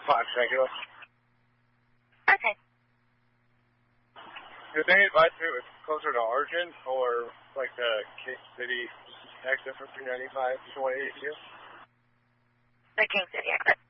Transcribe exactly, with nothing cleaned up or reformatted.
Fine, thank you. Okay. Did they advise you it was closer to Argent or like the King City exit from three ninety-five to one eighty-two? The King City exit.